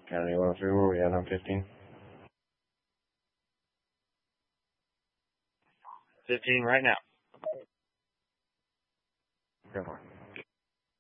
County 103, where we at on 15? 15 right now. Go on.